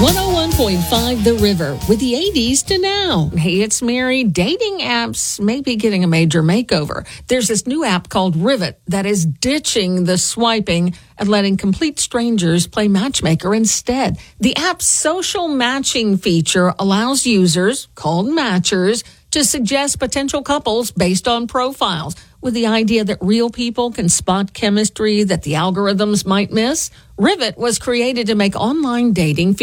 101.5 The River, with the 80s to now. Hey, it's Mary. Dating apps may be getting a major makeover. There's this new app called Rivet that is ditching the swiping and letting complete strangers play matchmaker instead. The app's social matching feature allows users, called matchers, to suggest potential couples based on profiles, with the idea that real people can spot chemistry that the algorithms might miss. Rivet was created to make online dating feel